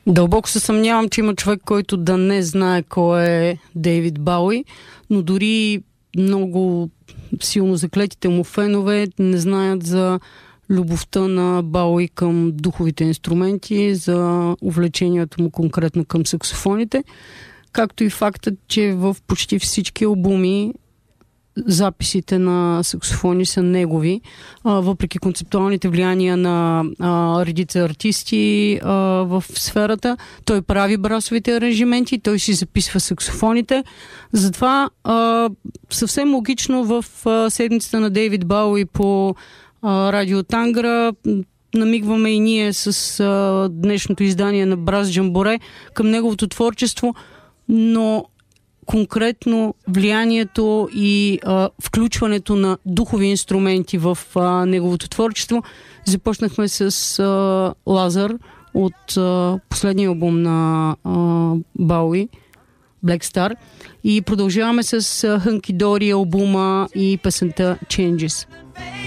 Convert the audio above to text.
Дълбоко се съмнявам, че има човек, който да не знае кой е Дейвид Бауи, но дори много силно заклетите му фенове не знаят за любовта на Бауи към духовите инструменти, за увлечението му конкретно към саксофоните, както и фактът, че в почти всички албуми записите на саксофони са негови, въпреки концептуалните влияния на редица артисти в сферата. Той прави брасовите аранжименти, той си записва саксофоните. Затова съвсем логично в седмицата на Дейвид Бауи по Радио Тангра намигваме и ние с днешното издание на Брас Джамборе към неговото творчество, но конкретно влиянието и включването на духови инструменти в неговото творчество започнахме с Лазар от последния албум на Бауи, Black Star, и продължаваме с Hunky Dory албума и песента Changes.